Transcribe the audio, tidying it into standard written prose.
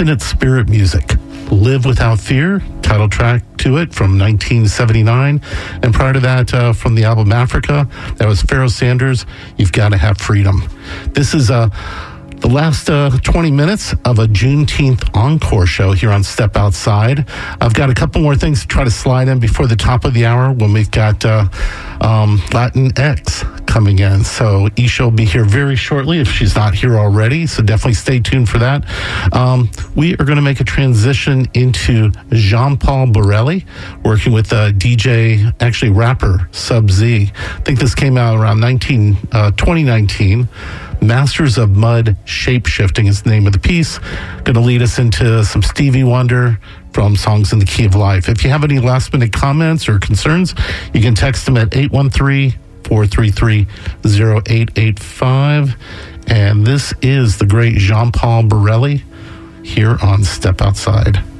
Infinite Spirit Music. Live Without Fear, title track to it from 1979. And prior to that, from the album Africa, that was Pharoah Sanders, You've Got to Have Freedom. This is the last 20 minutes of a Juneteenth encore show here on Step Outside. I've got a couple more things to try to slide in before the top of the hour when we've got Latin X coming in. So Isha will be here very shortly if she's not here already. So definitely stay tuned for that. We are going to make a transition into Jean-Paul Borelli, working with DJ, actually rapper, Sub-Z. I think this came out around 2019. Masters of Mud Shape-Shifting is the name of the piece. Going to lead us into some Stevie Wonder from Songs in the Key of Life. If you have any last-minute comments or concerns, you can text them at 813-433-0885. And this is the great Jean-Paul Borelli here on Step Outside.